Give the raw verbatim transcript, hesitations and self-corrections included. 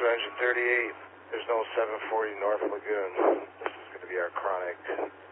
for engine thirty-eight. There's no seven forty North Lagoon. This is going to be our chronic